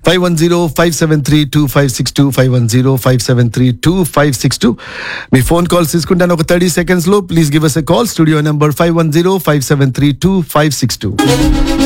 510-573-2562 510-573-2562. మీ phone calls తీసుకుంటాను ఒక 30 seconds లో. Please give us a call. Studio number 510-573-2562.